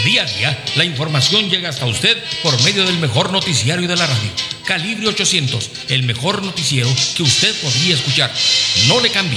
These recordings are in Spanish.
Día a día, la información llega hasta usted por medio del mejor noticiario de la radio. Calibre 800, el mejor noticiero que usted podría escuchar. No le cambie.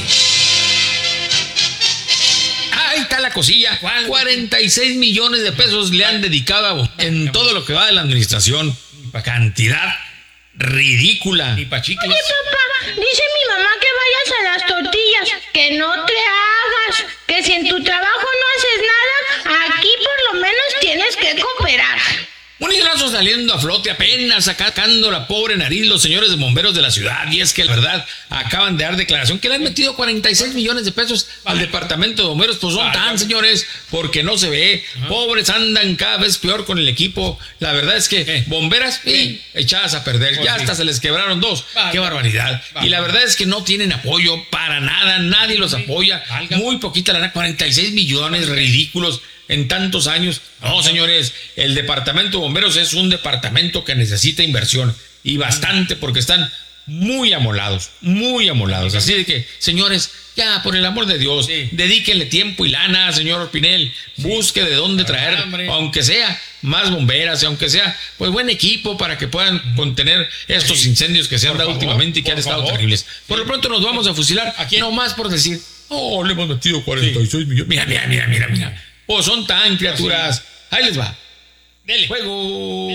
Ahí está la cosilla. 46 millones de pesos le han dedicado en todo lo que va de la administración. Cantidad ridícula. Oye, papá, dice mi mamá que vayas a las tortillas, que no te hagas, que si en tu trabajo no haces nada, aquí por lo menos tienes que cooperar. Un hilazo saliendo a flote, apenas sacando la pobre nariz los señores de bomberos de la ciudad. Y es que la verdad acaban de dar declaración que le han metido 46 millones de pesos al departamento de bomberos. Pues son tan, señores, porque no se ve. Pobres, andan cada vez peor con el equipo. La verdad es que bomberas echadas a perder. Ya hasta se les quebraron dos. Qué barbaridad. Y la verdad es que no tienen apoyo para nada. Nadie los apoya. Muy poquita lana, 46 millones, ridículos. En tantos años. No, señores, el departamento de bomberos es un departamento que necesita inversión, y bastante, porque están muy amolados. Así de que, señores, ya, por el amor de Dios, dedíquenle tiempo y lana, señor Pinel. Busque de dónde traer, aunque sea más bomberas, aunque sea pues buen equipo, para que puedan contener estos incendios que se han dado últimamente y que han estado terribles. Por lo pronto nos vamos a fusilar, no más por decir, le hemos metido 46 millones. Mira. Pues son tan criaturas. Ahí les va. Dele. Juego.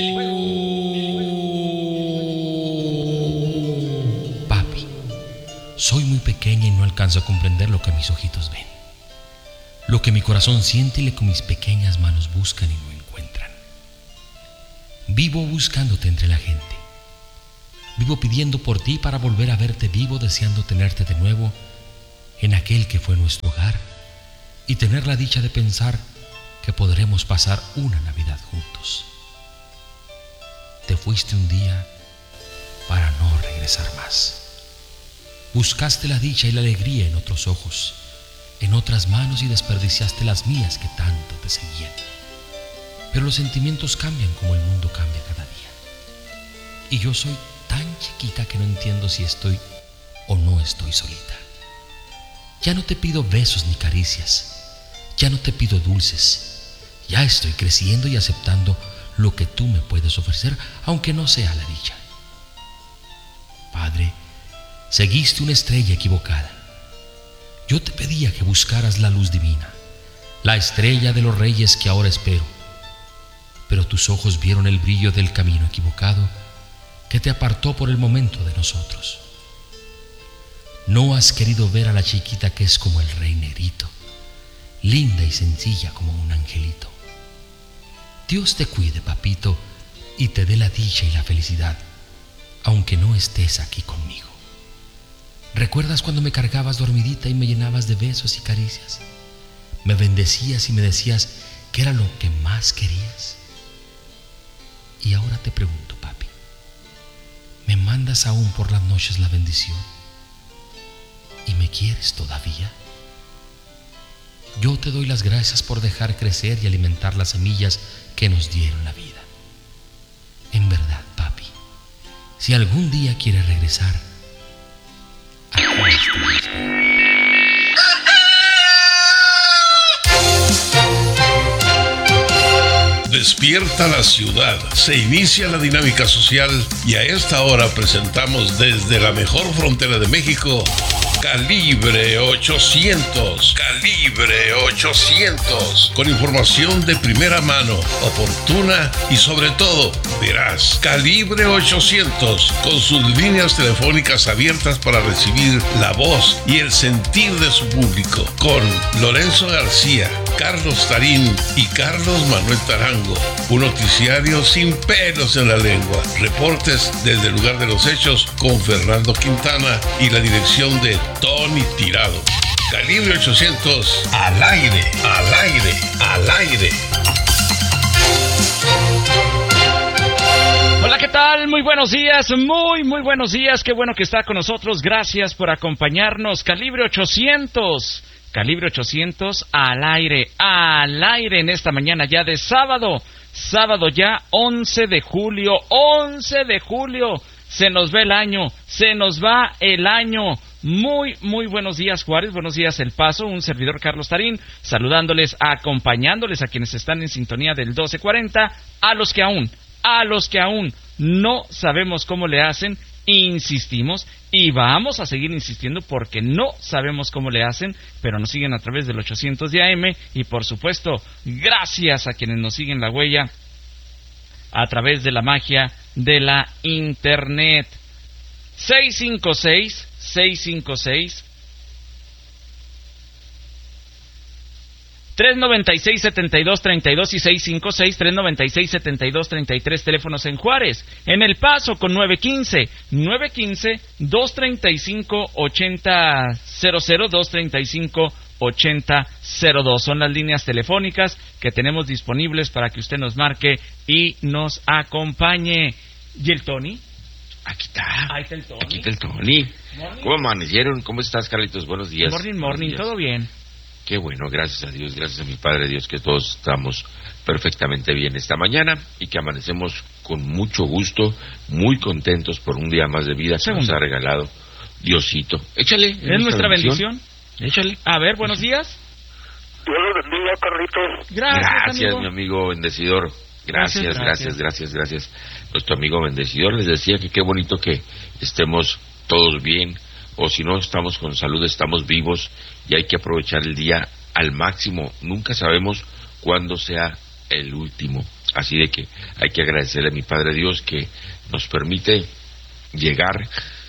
Papi, soy muy pequeña y no alcanzo a comprender lo que mis ojitos ven, lo que mi corazón siente y lo que mis pequeñas manos buscan y no encuentran. Vivo buscándote entre la gente. Vivo pidiendo por ti para volver a verte vivo, deseando tenerte de nuevo en aquel que fue nuestro hogar, y tener la dicha de pensar que podremos pasar una Navidad juntos. Te fuiste un día para no regresar más. Buscaste la dicha y la alegría en otros ojos, en otras manos, y desperdiciaste las mías que tanto te seguían. Pero los sentimientos cambian como el mundo cambia cada día. Y yo soy tan chiquita que no entiendo si estoy o no estoy solita. Ya no te pido besos ni caricias. Ya no te pido dulces. Ya estoy creciendo y aceptando lo que tú me puedes ofrecer, aunque no sea la dicha. Padre, seguiste una estrella equivocada. Yo te pedía que buscaras la luz divina, la estrella de los reyes que ahora espero. Pero tus ojos vieron el brillo del camino equivocado que te apartó por el momento de nosotros. No has querido ver a la chiquita que es como el rey negrito, linda y sencilla como un angelito. Dios te cuide, papito, y te dé la dicha y la felicidad, aunque no estés aquí conmigo. ¿Recuerdas cuando me cargabas dormidita y me llenabas de besos y caricias? Me bendecías y me decías que era lo que más querías. Y ahora te pregunto, papi, ¿me mandas aún por las noches la bendición? ¿Y me quieres todavía? Yo te doy las gracias por dejar crecer y alimentar las semillas que nos dieron la vida. En verdad, papi, si algún día quieres regresar, aquí estoy. Despierta la ciudad. Se inicia la dinámica social y a esta hora presentamos desde la mejor frontera de México, Calibre 800. Calibre 800. Con información de primera mano, oportuna y sobre todo veraz. Calibre 800. Con sus líneas telefónicas abiertas para recibir la voz y el sentir de su público. Con Lorenzo García, Carlos Tarín y Carlos Manuel Tarango. Un noticiario sin pelos en la lengua. Reportes desde el lugar de los hechos con Fernando Quintana y la dirección de Tony Tirado. Calibre 800, al aire, al aire, al aire. Hola, ¿qué tal? Muy buenos días, muy buenos días. Qué bueno que está con nosotros. Gracias por acompañarnos. Calibre 800. Calibre 800 al aire en esta mañana ya de sábado ya 11 de julio, se nos va el año, Muy buenos días, Juárez, buenos días, El Paso, un servidor Carlos Tarín, saludándoles, acompañándoles a quienes están en sintonía del 1240, a los que aún no sabemos cómo le hacen, insistimos y vamos a seguir insistiendo porque no sabemos cómo le hacen, pero nos siguen a través del 800 de AM y por supuesto, gracias a quienes nos siguen la huella a través de la magia de la Internet. 656 396-7232 y 656-396-7233, teléfonos en Juárez. En El Paso con 915-235-8000, 235-8002. Son las líneas telefónicas que tenemos disponibles para que usted nos marque y nos acompañe. ¿Y el Tony? Aquí está. Ahí está el Tony. Aquí está el Tony. ¿Cómo amanecieron? ¿Cómo estás, Carlitos? Buenos días. Morning, todo bien. Qué bueno, gracias a Dios, gracias a mi Padre Dios, que todos estamos perfectamente bien esta mañana y que amanecemos con mucho gusto, muy contentos por un día más de vida que nos ha regalado Diosito. Échale. ¿Es nuestra bendición? Échale. A ver, buenos días. Dios los bendiga, Carlitos. Gracias, mi amigo bendecidor. Gracias. Nuestro amigo bendecidor les decía que qué bonito que estemos todos bien, o si no estamos con salud, estamos vivos y hay que aprovechar el día al máximo. Nunca sabemos cuándo sea el último. Así de que hay que agradecerle a mi Padre Dios que nos permite llegar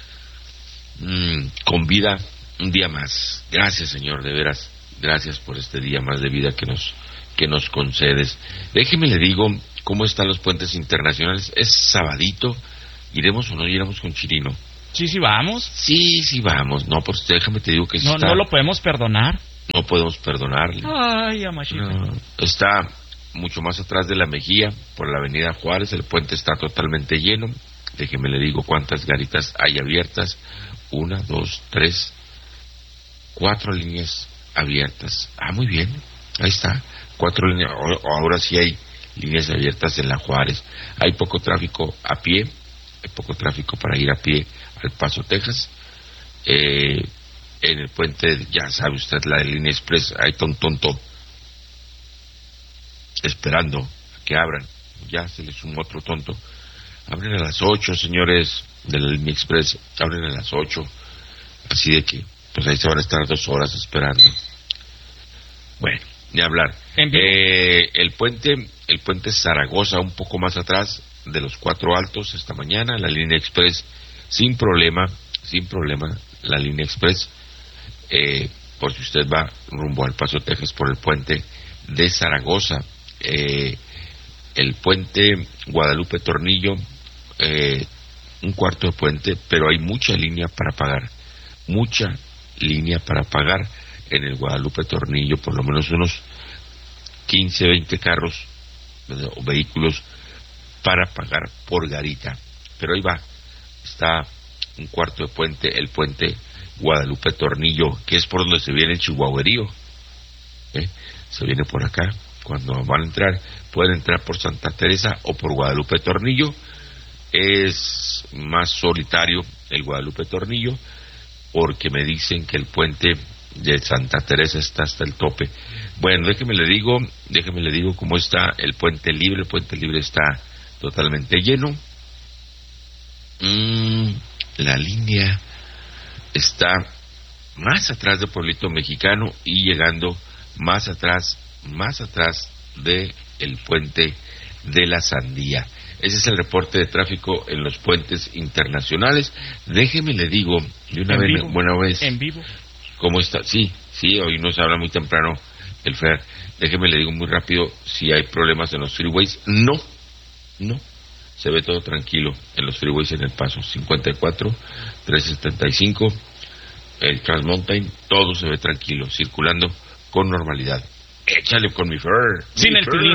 con vida un día más. Gracias, Señor, de veras. Gracias por este día más de vida que nos concedes. Déjeme le digo cómo están los puentes internacionales. Es sabadito. ¿Iremos o no iremos con Chirino? Sí, vamos. Sí, vamos. No, pues déjame te digo que no, está... No lo podemos perdonar. No podemos perdonarle. Ay, amachita. No, está mucho más atrás de la Mejía, por la avenida Juárez. El puente está totalmente lleno. Déjeme le digo cuántas garitas hay abiertas. 1, 2, 3, 4 líneas abiertas. Muy bien. Ahí está. 4 líneas. Ahora sí hay líneas abiertas en la Juárez. Hay poco tráfico a pie. Hay poco tráfico para ir a pie al Paso, Texas. En el puente, ya sabe usted, la línea express, hay tonto esperando a que abran. Ya se le sumó otro tonto. Abren a las 8, señores de la línea express, abren a las 8. Así de que, pues ahí se van a estar 2 horas esperando. Bueno, ni hablar. El puente Zaragoza, un poco más atrás de los 4 Altos, esta mañana, la línea express, sin problema, la línea express, por si usted va rumbo al Paso, Texas, por el puente de Zaragoza. El puente Guadalupe Tornillo, un cuarto de puente, pero hay mucha línea para pagar en el Guadalupe Tornillo, por lo menos unos 15, 20 carros o vehículos para pagar por garita, pero ahí va, está un cuarto de puente, el puente Guadalupe Tornillo, que es por donde se viene el chihuahuerío, se viene por acá. Cuando van a entrar, pueden entrar por Santa Teresa o por Guadalupe Tornillo. Es más solitario el Guadalupe Tornillo, porque me dicen que el puente de Santa Teresa está hasta el tope. Bueno, déjeme le digo cómo está el puente libre. El puente libre está totalmente lleno. La línea está más atrás de Pueblito Mexicano y llegando más atrás de el puente de la Sandía. Ese es el reporte de tráfico en los puentes internacionales. Déjeme le digo de una buena vez. En vivo. ¿Cómo está? Sí, hoy nos habla muy temprano el Fer. Déjeme le digo muy rápido si hay problemas en los freeways. No. Se ve todo tranquilo en los freeways en El Paso. 54, 375, el Transmountain, todo se ve tranquilo, circulando con normalidad. Échale con mi Fer. Sin el tilín.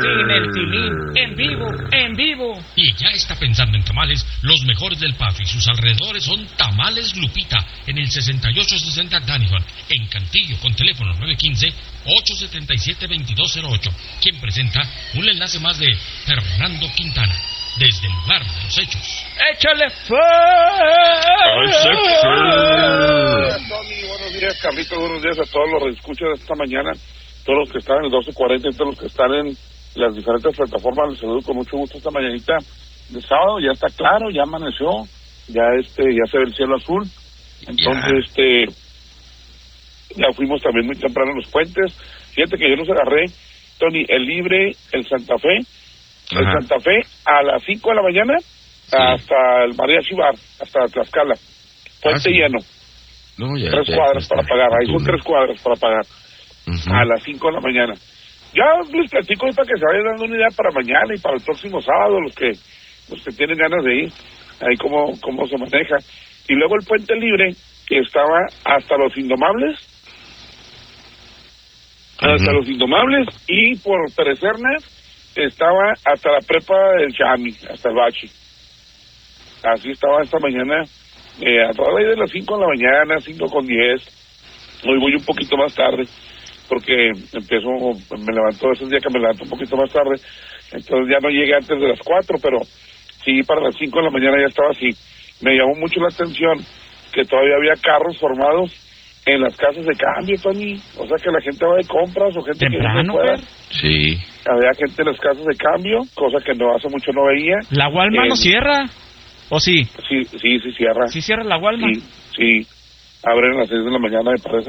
En vivo. Y ya está pensando en tamales, los mejores del Paso y sus alrededores son Tamales Lupita, en el 6860 Danison, en Cantillo, con teléfono 915-877-2208, quien presenta un enlace más de Fernando Quintana, desde el lugar de los hechos. ¡Échale Fer! días, Tony. Buenos días, Carlitos. Buenos días a todos los que escuchan esta mañana, todos los que están en el 1240 y todos los que están en las diferentes plataformas. Les saludo con mucho gusto esta mañanita de sábado. Ya está claro, ya amaneció, ya se ve el cielo azul. Entonces, ya fuimos también muy temprano en los puentes. Fíjate que yo los agarré, Tony, el Libre, el Santa Fe. El Santa Fe a las 5 de la mañana hasta el Mariachi Bar, hasta Tlaxcala. Puente lleno. No, ya, 3 cuadras para pagar. Ahí son 3 cuadras para pagar. A las 5 de la mañana. Ya les platico para que se vayan dando una idea para mañana y para el próximo sábado, los que tienen ganas de ir, ahí cómo se maneja. Y luego el Puente Libre, que estaba hasta los Indomables, y por Perecerna estaba hasta la prepa del Chami, hasta el Bachi. Así estaba esta mañana, a todas de las 5 de la mañana, 5:10. Hoy voy un poquito más tarde, porque me levanto, ese día que me levanto un poquito más tarde, entonces ya no llegué antes de las 4, pero sí, para las 5 de la mañana ya estaba así. Me llamó mucho la atención que todavía había carros formados en las casas de cambio, Tony. O sea, que la gente va de compras o gente ¿temprano, que no pueda. Sí. Había gente en las casas de cambio, cosa que no hace mucho no veía. ¿La Walmart no cierra? ¿O sí? Sí cierra. ¿Sí cierra la Walmart? Sí. Abren a las 6 de la mañana, me parece.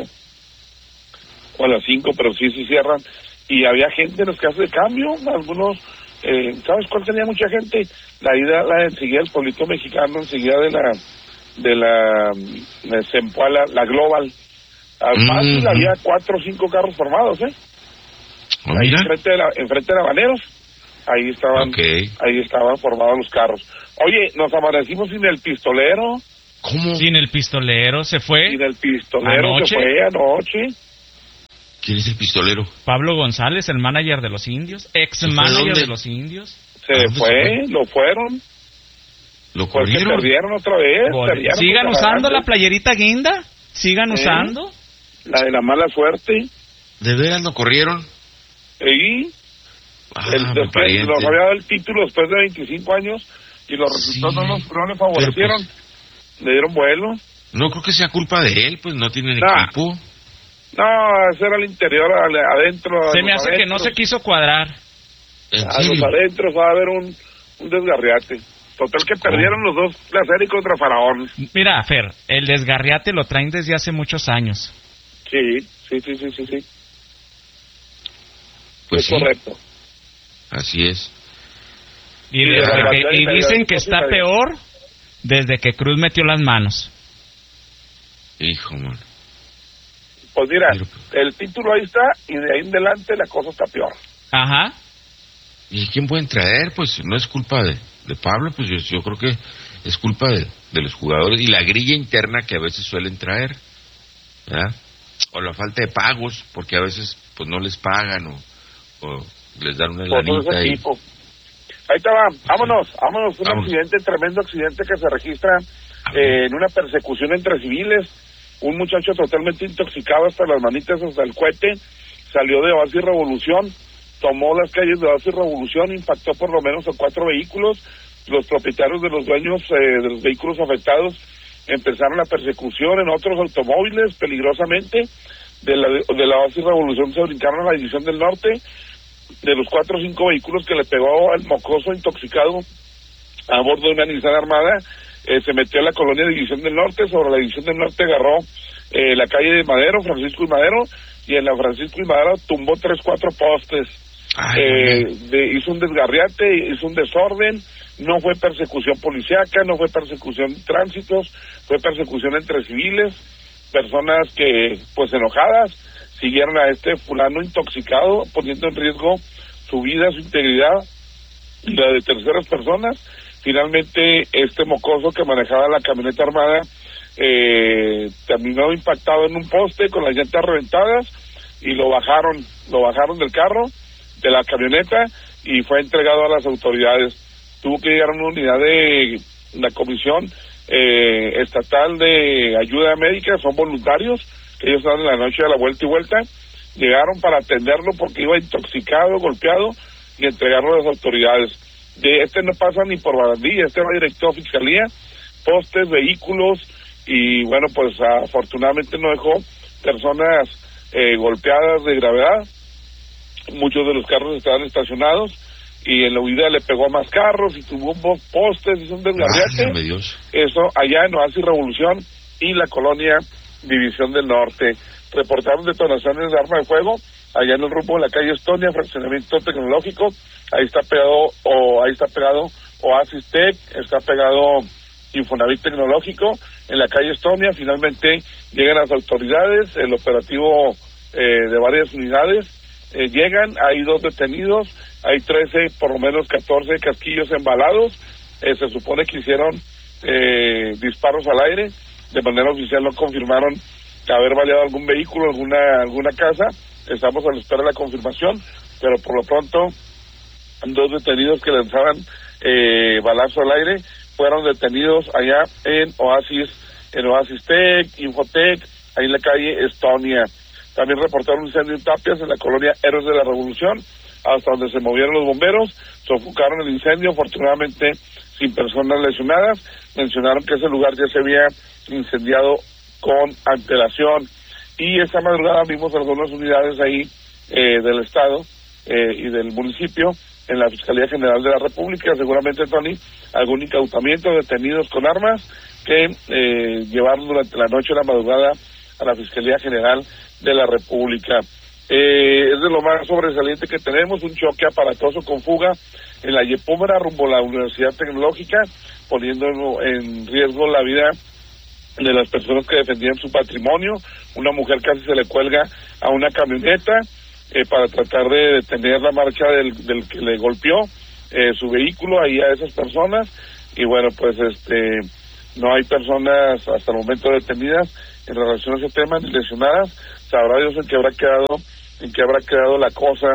O a las 5, pero sí cierran. Y había gente en las casas de cambio, algunos... ¿sabes cuál tenía mucha gente? Enseguida del pueblito mexicano, enseguida de la Zempoala, la Global. Al fácil había 4 o 5 carros formados, ahí enfrente de Habaneros. Ahí estaban formados los carros. Oye, nos amanecimos sin el pistolero. ¿Cómo? Sin el pistolero, se fue. Sin el pistolero, ¿Anoche? se fue anoche. ¿Quién es el pistolero? Pablo González, el manager de los Indios, ex-manager de los Indios. Se fue, lo fueron. ¿Lo Porque corrieron? perdieron otra vez. Sigan usando la playerita guinda. Sigan usando. La de la mala suerte. ¿De veras lo corrieron? Sí. Después nos había dado el título después de 25 años y los resultados no le favorecieron. Pues, le dieron vuelo. No creo que sea culpa de él, pues no tienen equipo. No, ese era el interior, adentro. Se me hace que no se quiso cuadrar. A los adentros va a haber un desgarriate. Total que perdieron los dos la serie contra Faraón. Mira, Fer, el desgarriate lo traen desde hace muchos años. Sí. Pues es sí. correcto. Así es. Y dicen que está peor desde que Cruz metió las manos. Hijo, man. Pues mira, el título ahí está y de ahí en adelante la cosa está peor. Ajá. ¿Y quién pueden traer? Pues no es culpa de Pablo, pues yo creo que es culpa de los jugadores y la grilla interna que a veces suelen traer, ¿verdad? O la falta de pagos, porque a veces pues no les pagan o les dan una lanita. Ahí te va, vámonos. Accidente, tremendo accidente que se registra en una persecución entre civiles. Un muchacho totalmente intoxicado hasta las manitas, hasta el cohete, salió de Oasis Revolución, tomó las calles de Oasis Revolución, impactó por lo menos a 4 vehículos. Los propietarios de los dueños de los vehículos afectados empezaron la persecución en otros automóviles peligrosamente. De la Oasis Revolución se brincaron a la División del Norte. De los 4 o 5 vehículos que le pegó al mocoso intoxicado a bordo de una Nissan Armada, se metió a la colonia División del Norte. Sobre la División del Norte agarró la calle de Madero, Francisco y Madero, y en la Francisco y Madero tumbó 3-4 postes. Hizo un desgarriate, hizo un desorden. No fue persecución policíaca, no fue persecución de tránsitos, fue persecución entre civiles, personas que, pues enojadas, siguieron a este fulano intoxicado, poniendo en riesgo su vida, su integridad y la de terceras personas. Finalmente, este mocoso que manejaba la camioneta armada terminó impactado en un poste con las llantas reventadas y lo bajaron del carro, de la camioneta, y fue entregado a las autoridades. Tuvo que llegar una unidad de la Comisión Estatal de Ayuda Médica, son voluntarios, que ellos están en la noche de la vuelta y vuelta, llegaron para atenderlo porque iba intoxicado, golpeado, y entregarlo a las autoridades. De este no pasa ni por barandilla, este va directo a Fiscalía. Postes, vehículos y bueno, pues afortunadamente no dejó personas golpeadas de gravedad. Muchos de los carros estaban estacionados y en la huida le pegó a más carros y tuvo postes, hizo un desgarriate. Eso allá en Oasis Revolución y la colonia División del Norte. Reportaron detonaciones de arma de fuego allá en el rumbo de la calle Estonia, fraccionamiento tecnológico. Ahí está pegado Oasis Tech, está pegado Infonavit Tecnológico en la calle Estonia. Finalmente llegan las autoridades, el operativo de varias unidades llegan, hay 2 detenidos, hay 13, por lo menos 14 casquillos embalados. Se supone que hicieron disparos al aire. De manera oficial no confirmaron haber baleado algún vehículo, alguna casa. Estamos a la espera de la confirmación, pero por lo pronto 2 detenidos que lanzaban balazo al aire fueron detenidos allá en Oasis Tech, Infotech, ahí en la calle Estonia. También reportaron un incendio en Tapias, en la colonia Héroes de la Revolución, hasta donde se movieron los bomberos, sofocaron el incendio, afortunadamente sin personas lesionadas. Mencionaron que ese lugar ya se había incendiado con antelación, y esta madrugada vimos algunas unidades ahí del estado y del municipio en la Fiscalía General de la República, seguramente, Tony, algún incautamiento, detenidos con armas que llevaron durante la noche y la madrugada a la Fiscalía General de la República. Es de lo más sobresaliente que tenemos, un choque aparatoso con fuga en la Yepúmera rumbo a la Universidad Tecnológica, poniendo en riesgo la vida de las personas que defendían su patrimonio. Una mujer casi se le cuelga a una camioneta para tratar de detener la marcha del que le golpeó su vehículo ahí a esas personas, y bueno, pues no hay personas hasta el momento detenidas en relación a ese tema, ni lesionadas. Sabrá Dios en qué habrá quedado la cosa.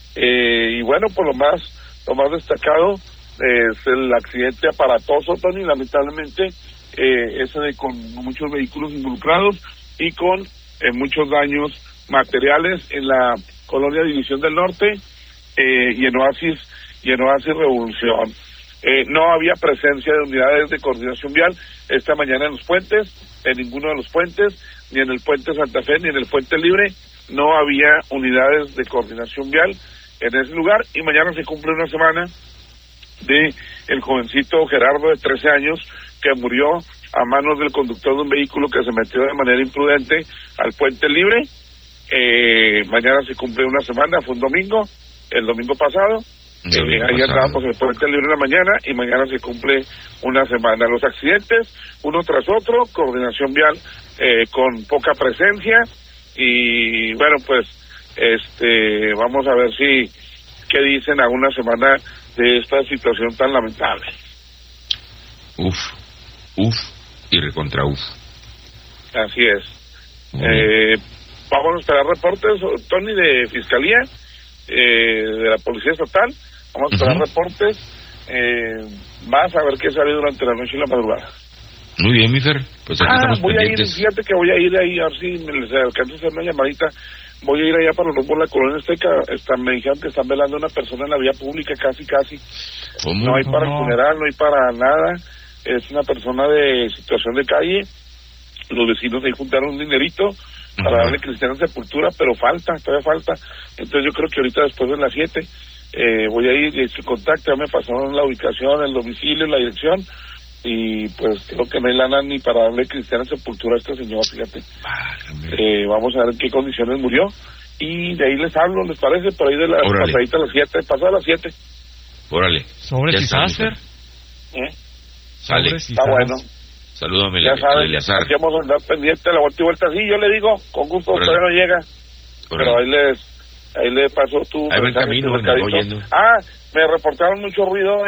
Y bueno, pues lo más destacado es el accidente aparatoso, Tony, lamentablemente, ese con muchos vehículos involucrados y con muchos daños materiales en la colonia División del Norte y en Oasis Revolución. No había presencia de unidades de coordinación vial esta mañana en los puentes, en ninguno de los puentes, ni en el puente Santa Fe, ni en el puente Libre. No había unidades de coordinación vial en ese lugar, y mañana se cumple una semana de el jovencito Gerardo de 13 años que murió a manos del conductor de un vehículo que se metió de manera imprudente al puente Libre. Mañana se cumple una semana, fue un domingo, el domingo pasado. Ayer estábamos en el puente Libre en la mañana y mañana se cumple una semana. Los accidentes, uno tras otro, coordinación vial con poca presencia, y bueno, pues vamos a ver qué dicen a una semana de esta situación tan lamentable. Uf y recontra uf. Así es. Vamos a esperar reportes, Tony, de Fiscalía, de la Policía Estatal. Vamos a esperar reportes más, a ver qué sale durante la noche y la madrugada. Muy bien, mi Fer. Pues aquí estamos pendientes. Fíjate que voy a ir ahí, a ver si me les alcanza a hacer una llamadita. Voy a ir allá para el rumbo de la colonia Azteca. Me dijeron que están velando a una persona en la vía pública, casi. ¿Cómo? No hay para el funeral, no hay para nada. Es una persona de situación de calle. Los vecinos ahí juntaron un dinerito para darle cristiana sepultura, pero todavía falta. Entonces yo creo que ahorita después de las 7 voy a ir y su contacto. Ya me pasaron la ubicación, el domicilio, la dirección, y pues creo que no hay lana ni para darle cristiana sepultura a este señor, fíjate. Vamos a ver en qué condiciones murió, y de ahí les hablo, ¿les parece? Por ahí de la pasadita a las 7, pasada las 7. Órale. ¿Sobre Cisácer? Sale. Está bueno. Salúdame, ya saben, Eleazar. aquí vamos a andar pendiente, la vuelta y vuelta. Sí, yo le digo, con gusto, todavía no llega. Pero ahí le paso tu ahí va el camino, me voy yendo. Me reportaron mucho ruido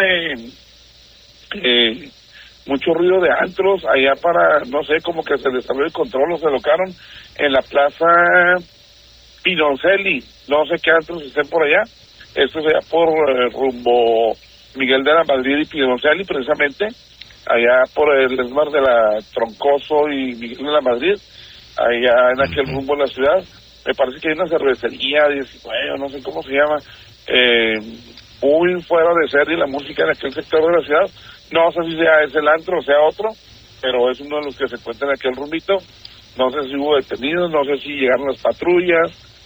de antros allá para, no sé, como que se les salió el control, o se locaron en la plaza Pinoncelli. No sé qué antros estén por allá. Esto es allá por rumbo Miguel de la Madrid y Pinoncelli, precisamente. Allá por el esmar de la Troncoso y Miguel de la Madrid, allá en aquel rumbo de la ciudad. Me parece que hay una cervecería, no sé cómo se llama, muy fuera de serie la música en aquel sector de la ciudad. No sé si sea ese el antro o sea otro, pero es uno de los que se encuentra en aquel rumbito. No sé si hubo detenidos, no sé si llegaron las patrullas.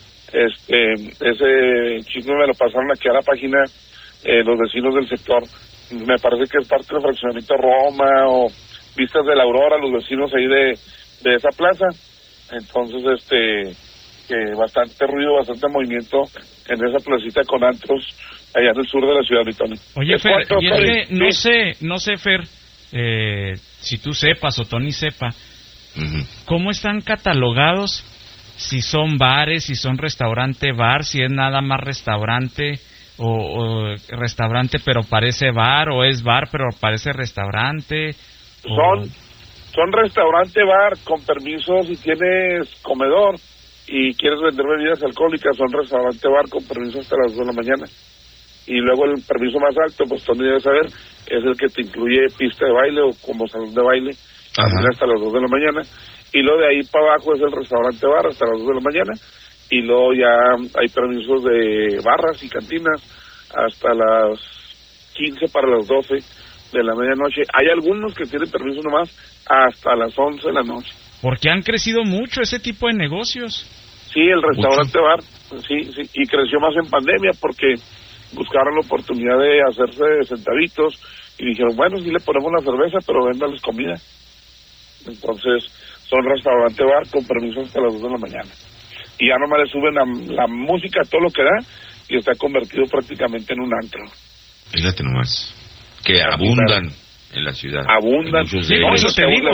Ese chisme me lo pasaron aquí a la página los vecinos del sector. Me parece que es parte del fraccionamiento Roma o Vistas de la Aurora, los vecinos ahí de esa plaza. Entonces, que bastante ruido, bastante movimiento en esa placita con antros allá en el sur de la ciudad, Tony. Oye, Fer, y es que no sé, Fer, si tú sepas o Tony sepa, ¿cómo están catalogados? Si son bares, si son restaurante-bar, si es nada más restaurante o restaurante pero parece bar, o es bar pero parece restaurante. Son restaurante-bar con permiso si tienes comedor y quieres vender bebidas alcohólicas, son restaurante-bar con permiso hasta las 2 de la mañana. Y luego el permiso más alto, pues Tony debe saber, es el que te incluye pista de baile o como salón de baile, hasta las 2 de la mañana. Y luego de ahí para abajo es el restaurante-bar hasta las 2 de la mañana. Y luego ya hay permisos de barras y cantinas hasta las 15 para las 12 de la medianoche. Hay algunos que tienen permiso nomás hasta las 11 de la noche. Porque han crecido mucho ese tipo de negocios. Sí, el restaurante-bar, sí, y creció más en pandemia porque buscaron la oportunidad de hacerse centavitos y dijeron, bueno, sí le ponemos la cerveza, pero véndales comida. Entonces, son restaurante-bar con permiso hasta las 2 de la mañana. Y ya nomás le suben la música, todo lo que da, y está convertido prácticamente en un antro. Fíjate nomás, que abundan en la ciudad. Abundan. Sí, eso te digo.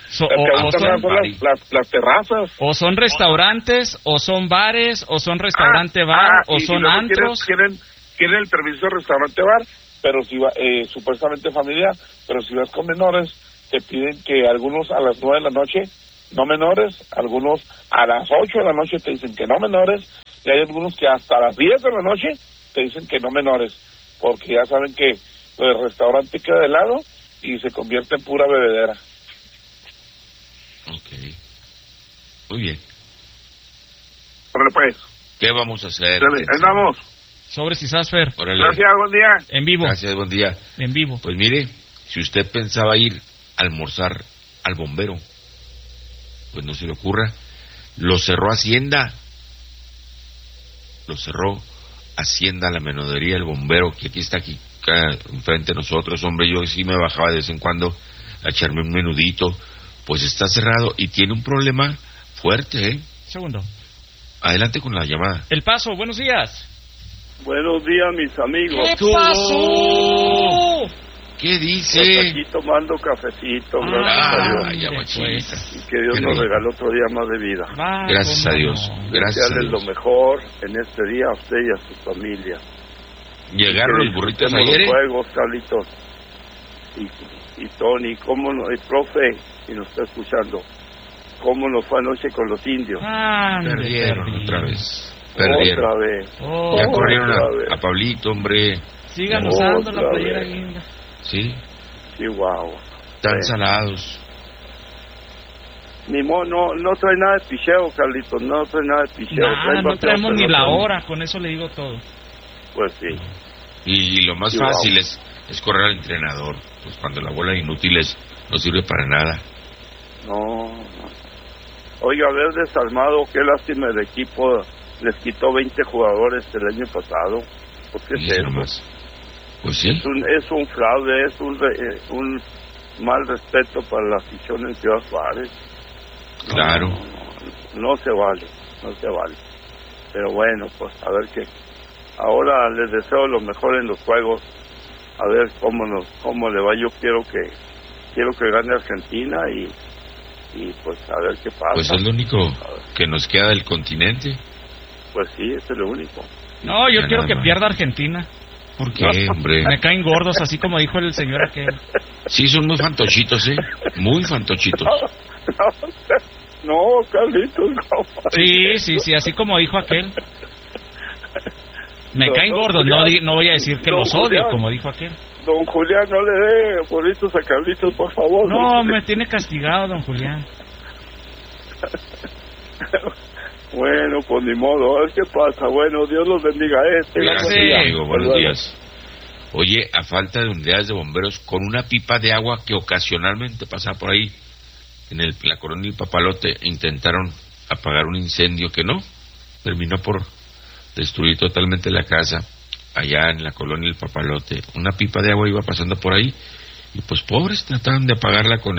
Las terrazas. O son restaurantes, o son bares, o son restaurante-bar, o son antros. Quieren el permiso de restaurante-bar, pero si va, supuestamente familiar, pero si vas con menores, te piden que algunos a las 9 de la noche, no menores, algunos a las 8 de la noche te dicen que no menores, y hay algunos que hasta las 10 de la noche te dicen que no menores, porque ya saben que el restaurante queda de lado y se convierte en pura bebedera. Ok. Muy bien. Órale pues. ¿Qué vamos a hacer? Ahí vamos. Sobre Cisasfer. Gracias, buen día. En vivo. Gracias, buen día. En vivo. Pues mire, si usted pensaba ir a almorzar al bombero, pues no se le ocurra. Lo cerró Hacienda. Lo cerró Hacienda, la menudería, el bombero, que aquí está aquí enfrente de nosotros. Hombre, yo sí me bajaba de vez en cuando a echarme un menudito. Pues está cerrado y tiene un problema fuerte, ¿eh? Segundo. Adelante con la llamada. El Paso, buenos días. Buenos días, mis amigos. ¿Qué pasó? ¿Qué dice? Pues aquí tomando cafecito, gracias a Dios. Pues. Y que Dios nos regaló otro día más de vida. Gracias a Dios. Gracias a Dios. Lo mejor en este día a usted y a su familia. Llegaron los burritos ayer. Los juegos, Carlitos. Y Tony, ¿cómo no? Y profe, y nos está escuchando. ¿Cómo nos fue anoche con los indios? Perdieron otra vez. Otra vez. Ya corrieron a Pablito, hombre. Sigan usando la playera linda. Sí. Sí, wow. Están salados. Ni no trae nada de picheo, Carlitos. No trae nada de picheo. No traemos ni la hora, con eso le digo todo. Pues sí. Y lo más fácil es correr al entrenador. Pues cuando la bola inútil no sirve para nada. No. Oiga, haber desarmado, qué lástima el equipo. Les quitó 20 jugadores el año pasado. ¿Por qué es eso? Pues sí. Es un fraude, es un mal respeto para la afición en Ciudad Juárez. Claro. No se vale. Pero bueno, pues a ver qué. Ahora les deseo lo mejor en los juegos. A ver cómo le va. Yo quiero que gane Argentina y pues a ver qué pasa. Pues es lo único que nos queda del continente. Pues sí, es lo único. No, yo quiero que pierda Argentina. ¿Por qué, hombre? Me caen gordos, así como dijo el señor aquel. Sí, son muy fantochitos, ¿eh? Muy fantochitos. No, Carlitos, no. Sí, así como dijo aquel. Me caen gordos, no voy a decir que los odio, Julián, como dijo aquel. Don Julián, no le dé burritos a Carlitos, por favor. No, me tiene castigado, don Julián. Bueno, pues ni modo, a ver qué pasa. Bueno, Dios los bendiga. Gracias, amigo. Buenos días. Oye, a falta de unidades de bomberos, con una pipa de agua que ocasionalmente pasaba por ahí, en la colonia El Papalote, intentaron apagar un incendio que no, terminó por destruir totalmente la casa, allá en la colonia El Papalote. Una pipa de agua iba pasando por ahí, y pues pobres trataron de apagarla con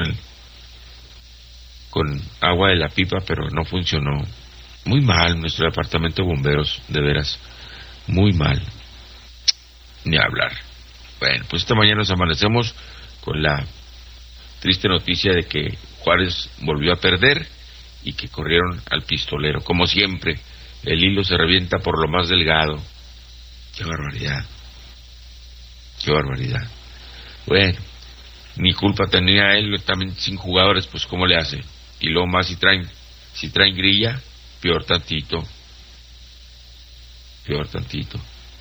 agua de la pipa, pero no funcionó. Muy mal nuestro departamento de bomberos, de veras, muy mal. Ni hablar. Bueno, pues esta mañana nos amanecemos con la triste noticia de que Juárez volvió a perder y que corrieron al pistolero. Como siempre, el hilo se revienta por lo más delgado. ¡Qué barbaridad! ¡Qué barbaridad! Bueno, ni culpa tenía él, también sin jugadores, pues ¿cómo le hace? Y luego más si traen grilla, peor tantito. Peor tantito.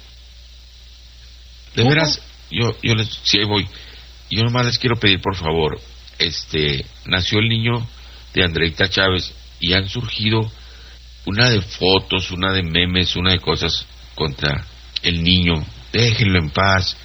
De veras, sí, ahí voy. Yo nomás les quiero pedir, por favor, nació el niño de Andreita Chávez y han surgido una de fotos, una de memes, una de cosas contra el niño. Déjenlo en paz.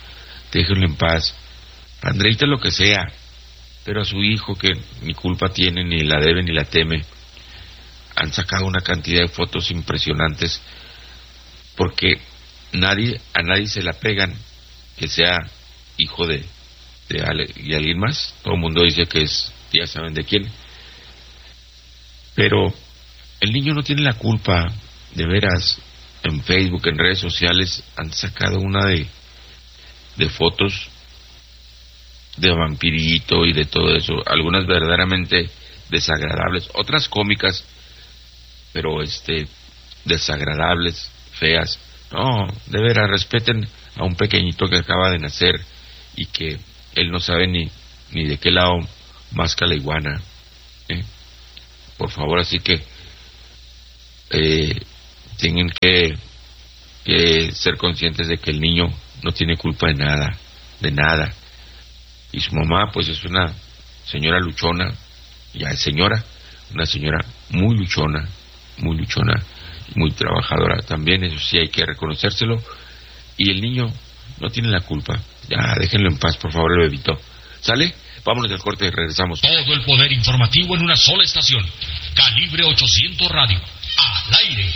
Andreita lo que sea, pero a su hijo, que ni culpa tiene, ni la debe ni la teme, han sacado una cantidad de fotos impresionantes, porque a nadie se la pegan que sea hijo de alguien más. Todo el mundo dice que es, ya saben de quién, pero el niño no tiene la culpa. De veras, en Facebook, en redes sociales, han sacado una de fotos de vampirito y de todo eso, algunas verdaderamente desagradables, otras cómicas, pero desagradables, feas. No, de veras, respeten a un pequeñito que acaba de nacer y que él no sabe ni de qué lado masca la iguana, por favor. Así que tienen que ser conscientes de que el niño no tiene culpa de nada, y su mamá pues es una señora luchona, ya es señora, una señora muy luchona, muy trabajadora también, eso sí hay que reconocérselo, y el niño no tiene la culpa. Ya, déjenlo en paz, por favor, el bebito. ¿Sale? Vámonos del corte y regresamos. Todo el poder informativo en una sola estación. Calibre 800 Radio. Al aire.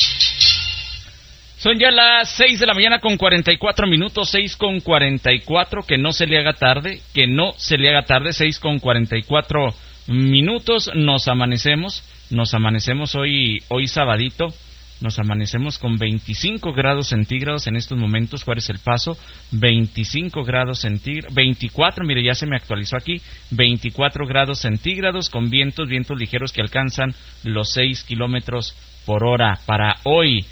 Son ya las 6 de la mañana con 44 minutos, 6 con 44, que no se le haga tarde, 6 con 44 minutos, nos amanecemos hoy sabadito, nos amanecemos con 25 grados centígrados en estos momentos. ¿Cuál es el paso? 25 grados centígrados, 24, mire, ya se me actualizó aquí, 24 grados centígrados con vientos ligeros que alcanzan los 6 kilómetros por hora. Para hoy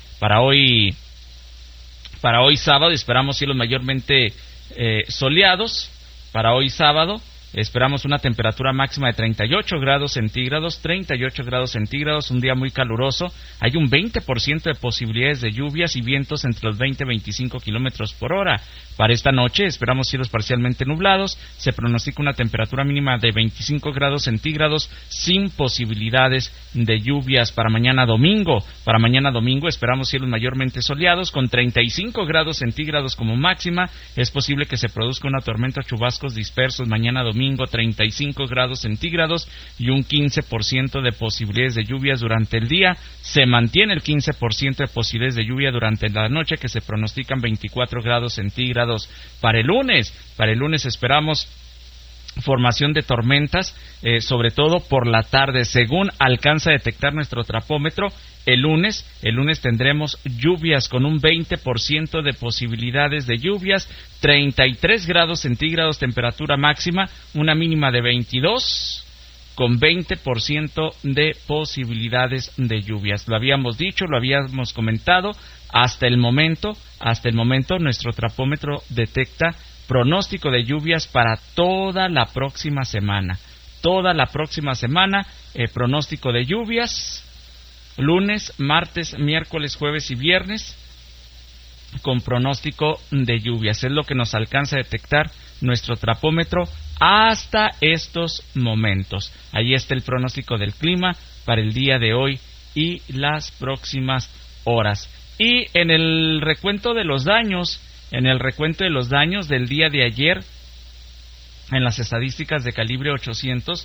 sábado esperamos cielos mayormente soleados. Para hoy sábado esperamos una temperatura máxima de 38 grados centígrados, un día muy caluroso. Hay un 20% de posibilidades de lluvias y vientos entre los 20 y 25 kilómetros por hora. Para esta noche esperamos cielos parcialmente nublados. Se pronostica una temperatura mínima de 25 grados centígrados sin posibilidades de lluvias. Para mañana domingo esperamos cielos mayormente soleados con 35 grados centígrados como máxima. Es posible que se produzca una tormenta o chubascos dispersos mañana domingo, 35 grados centígrados y un 15% de posibilidades de lluvias durante el día. Se mantiene el 15% de posibilidades de lluvia durante la noche, que se pronostican 24 grados centígrados. Para el lunes esperamos formación de tormentas, sobre todo por la tarde, según alcanza a detectar nuestro trapómetro. El lunes tendremos lluvias con un 20% de posibilidades de lluvias, 33 grados centígrados temperatura máxima, una mínima de 22, con 20% de posibilidades de lluvias. Lo habíamos dicho, lo habíamos comentado. Hasta el momento nuestro trapómetro detecta pronóstico de lluvias para toda la próxima semana. Pronóstico de lluvias lunes, martes, miércoles, jueves y viernes, con pronóstico de lluvias. Es lo que nos alcanza a detectar nuestro trapómetro hasta estos momentos. Ahí está el pronóstico del clima para el día de hoy y las próximas horas. Y en el recuento de los daños En el recuento de los daños del día de ayer, en las estadísticas de calibre 800,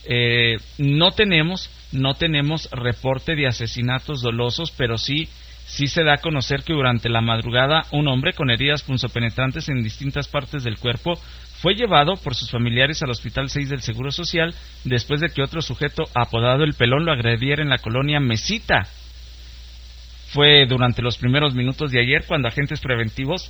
no tenemos reporte de asesinatos dolosos, pero sí se da a conocer que durante la madrugada un hombre con heridas punzopenetrantes en distintas partes del cuerpo fue llevado por sus familiares al Hospital 6 del Seguro Social después de que otro sujeto apodado El Pelón lo agrediera en la colonia Mesita. Fue durante los primeros minutos de ayer cuando agentes preventivos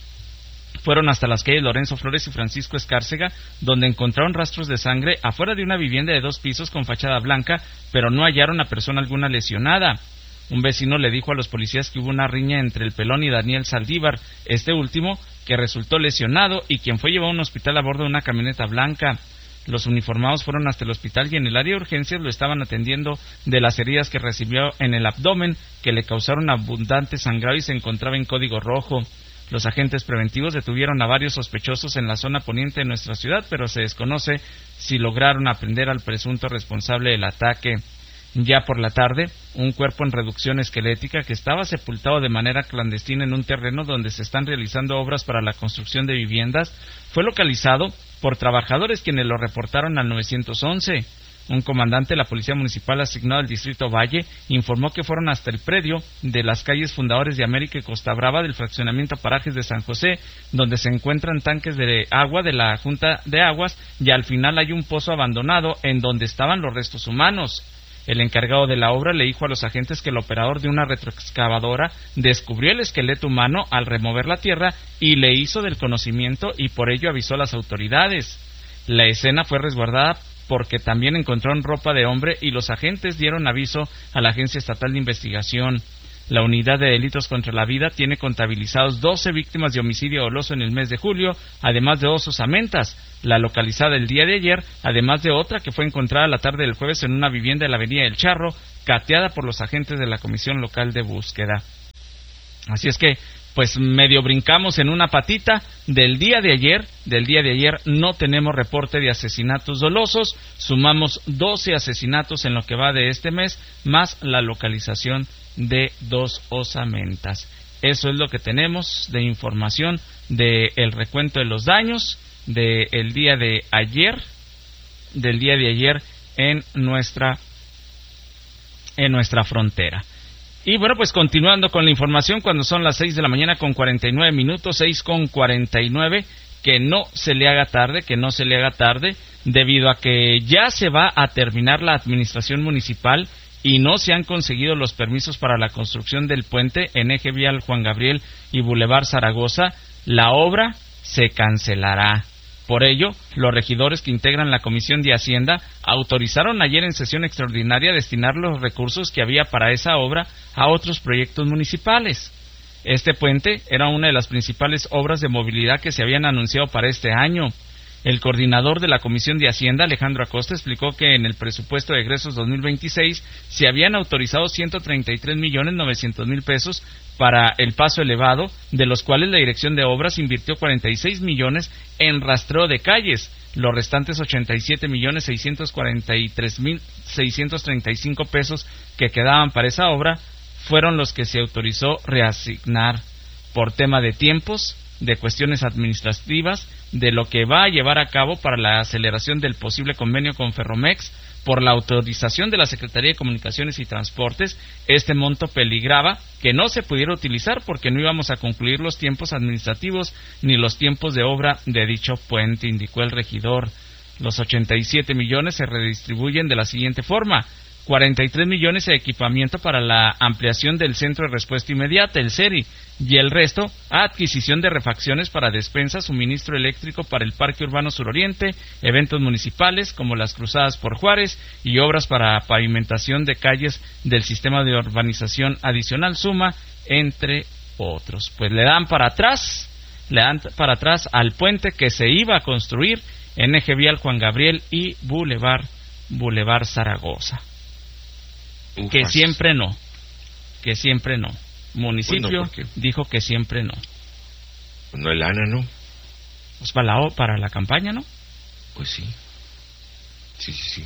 fueron hasta las calles Lorenzo Flores y Francisco Escárcega, donde encontraron rastros de sangre afuera de una vivienda de 2 pisos con fachada blanca, pero no hallaron a persona alguna lesionada. Un vecino le dijo a los policías que hubo una riña entre El Pelón y Daniel Saldívar, este último que resultó lesionado y quien fue llevado a un hospital a bordo de una camioneta blanca. Los uniformados fueron hasta el hospital y en el área de urgencias lo estaban atendiendo de las heridas que recibió en el abdomen, que le causaron abundante sangrado y se encontraba en código rojo. Los agentes preventivos detuvieron a varios sospechosos en la zona poniente de nuestra ciudad, pero se desconoce si lograron aprender al presunto responsable del ataque. Ya por la tarde, un cuerpo en reducción esquelética que estaba sepultado de manera clandestina en un terreno donde se están realizando obras para la construcción de viviendas fue localizado por trabajadores quienes lo reportaron al 911. Un comandante de la Policía Municipal asignado al Distrito Valle informó que fueron hasta el predio de las calles Fundadores de América y Costa Brava del fraccionamiento Parajes de San José, donde se encuentran tanques de agua de la Junta de Aguas y al final hay un pozo abandonado en donde estaban los restos humanos. El encargado de la obra le dijo a los agentes que el operador de una retroexcavadora descubrió el esqueleto humano al remover la tierra y le hizo del conocimiento y por ello avisó a las autoridades. La escena fue resguardada porque también encontraron ropa de hombre y los agentes dieron aviso a la Agencia Estatal de Investigación. La Unidad de Delitos contra la Vida tiene contabilizados 12 víctimas de homicidio doloso en el mes de julio, además de 2 osamentas, la localizada el día de ayer, además de otra que fue encontrada la tarde del jueves en una vivienda de la Avenida del Charro, cateada por los agentes de la Comisión Local de Búsqueda. Así es que, pues medio brincamos en una patita del día de ayer. No tenemos reporte de asesinatos dolosos, sumamos 12 asesinatos en lo que va de este mes, más la localización de 2 osamentas. Eso es lo que tenemos de información del recuento de los daños del día de ayer, en nuestra frontera. Y bueno, pues continuando con la información, cuando son las 6 de la mañana con 49 minutos, 6:49, que no se le haga tarde, debido a que ya se va a terminar la administración municipal y no se han conseguido los permisos para la construcción del puente en eje vial Juan Gabriel y Boulevard Zaragoza, la obra se cancelará. Por ello, los regidores que integran la Comisión de Hacienda autorizaron ayer en sesión extraordinaria destinar los recursos que había para esa obra a otros proyectos municipales. Este puente era una de las principales obras de movilidad que se habían anunciado para este año. El coordinador de la Comisión de Hacienda, Alejandro Acosta, explicó que en el presupuesto de egresos 2026 se habían autorizado 133.900.000 pesos para el paso elevado, de los cuales la Dirección de Obras invirtió 46 millones en rastreo de calles. Los restantes 87.643.635 pesos que quedaban para esa obra fueron los que se autorizó reasignar por tema de tiempos, de cuestiones administrativas, de lo que va a llevar a cabo para la aceleración del posible convenio con Ferromex, por la autorización de la Secretaría de Comunicaciones y Transportes. Este monto peligraba que no se pudiera utilizar porque no íbamos a concluir los tiempos administrativos ni los tiempos de obra de dicho puente, indicó el regidor. Los 87 millones se redistribuyen de la siguiente forma: 43 millones de equipamiento para la ampliación del Centro de Respuesta Inmediata, el CERI, y el resto a adquisición de refacciones para despensa, suministro eléctrico para el Parque Urbano Suroriente, eventos municipales como las Cruzadas por Juárez y obras para pavimentación de calles del sistema de urbanización adicional Suma, entre otros. Pues le dan para atrás al puente que se iba a construir en eje vial Juan Gabriel y Boulevard Zaragoza. Que siempre no. Municipio bueno, dijo que siempre no. No hay lana, ¿no? Pues para la campaña, ¿no? Pues sí. Sí.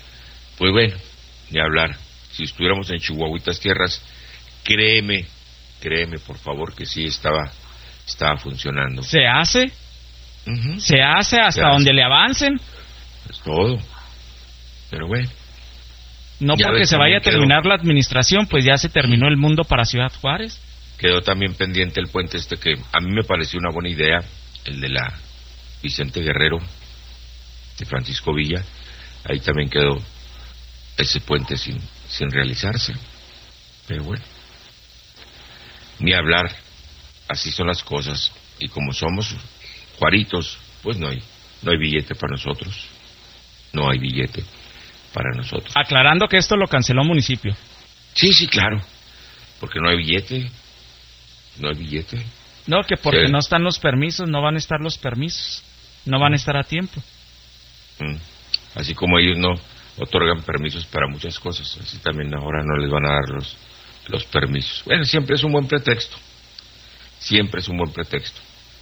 Pues bueno, ni hablar. Si estuviéramos en Chihuahuitas tierras, créeme créeme por favor que sí estaba funcionando. ¿Se hace? Uh-huh. ¿Se hace hasta donde le avancen? Es todo. Pero bueno. No porque se vaya a terminar la administración, pues ya se terminó el mundo para Ciudad Juárez. Quedó también pendiente el puente que a mí me pareció una buena idea, el de la Vicente Guerrero, de Francisco Villa. Ahí también quedó ese puente sin realizarse. Pero bueno, ni hablar, así son las cosas. Y como somos juaritos, pues no hay billete para nosotros. No hay billete para nosotros. Aclarando que esto lo canceló municipio. Sí, claro. Porque no hay billete. No hay billete. No, que porque sí. No están los permisos, no van a estar los permisos. No van a estar a tiempo. Así como ellos no otorgan permisos para muchas cosas, así también ahora no les van a dar los permisos. Bueno, siempre es un buen pretexto. Siempre es un buen pretexto.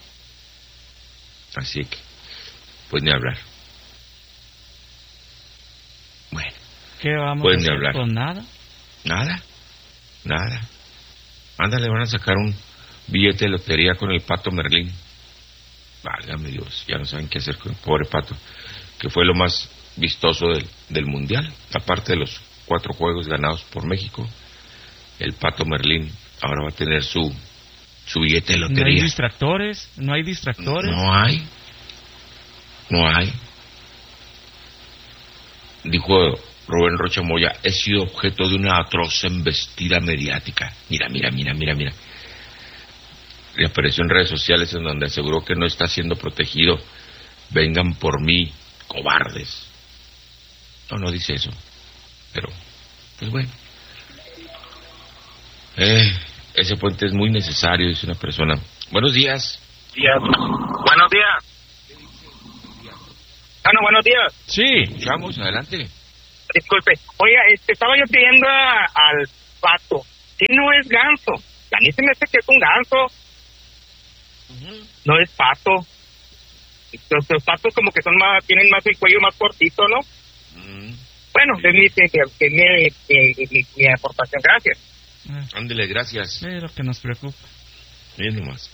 Así que, pues ni hablar. Bueno. ¿Qué vamos pues a hacer? Ni hablar. ¿Con nada? Nada. Ándale, van a sacar un billete de lotería con el Pato Merlín. Válgame Dios, ya no saben qué hacer con el pobre Pato, que fue lo más vistoso del Mundial, aparte de los 4 juegos ganados por México. El Pato Merlín ahora va a tener su billete de lotería. ¿No hay distractores? ¿No hay distractores? No hay. Dijo Rubén Rocha Moya, he sido objeto de una atroz embestida mediática. Mira. Le apareció en redes sociales en donde aseguró que no está siendo protegido. Vengan por mí, cobardes. No dice eso. Pero, pues bueno. Ese puente es muy necesario, dice una persona. Buenos días. Buenos días. Bueno, buenos días. Sí. Escuchamos, adelante. Disculpe. Oiga, estaba yo pidiendo al pato. Si no es ganso. A mí se me hace que es un ganso. Uh-huh. No es pato. Los patos como que son más, tienen más el cuello más cortito, ¿no? Uh-huh. Bueno, es mi aportación. Gracias. Ándele, gracias. Es lo que nos preocupa. Bien nomás.